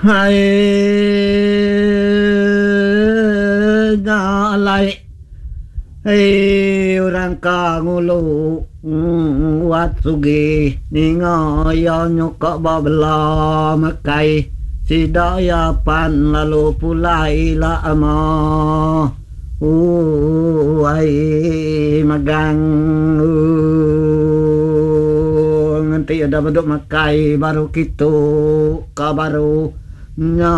Hai nyalai orang kangulu wat sugi ningoyo nyukok babla makai sidaya pan lalu pulai la ama ai magang nanti ada bentuk makai baru gitu kabaru nya